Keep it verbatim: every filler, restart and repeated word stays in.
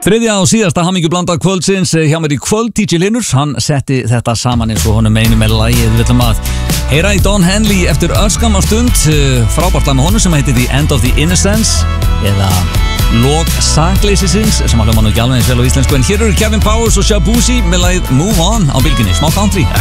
Þriðja og síðasta hamingjublanda kvöldsins hjá mér í kvöld, D J Linur, hann setti þetta saman eins og honum einu með lagið. Við ætlum að heyra í Don Henley eftir örskamma stund, frábært lag með honum sem heitir The End of the Innocence eða Lok sakleysisins, sem að hljóma nú ekki alveg eins vel á íslensku, en hér eru Kevin Powers og Shabuzi með lagið Move On á bylginni, smá country.